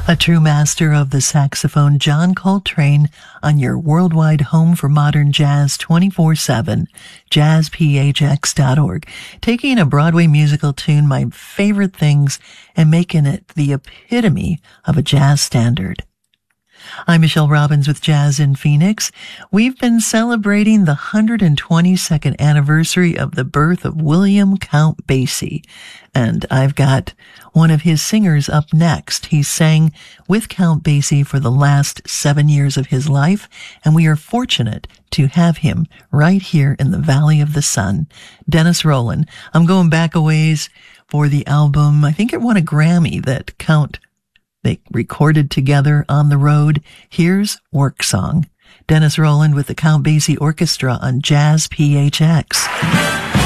A true master of the saxophone, John Coltrane, on your worldwide home for modern jazz 24/7, jazzphx.org. Taking a Broadway musical tune, my favorite things, and making it the epitome of a jazz standard. I'm Michelle Robbins with Jazz in Phoenix. We've been celebrating the 122nd anniversary of the birth of William Count Basie, and I've got one of his singers up next. He sang with Count Basie for the last 7 years of his life, and we are fortunate to have him right here in the Valley of the Sun. Dennis Roland. I'm going back a ways for the album. I think it won a Grammy that they recorded together on the road. Here's Work Song. Dennis Roland with the Count Basie Orchestra on Jazz PHX.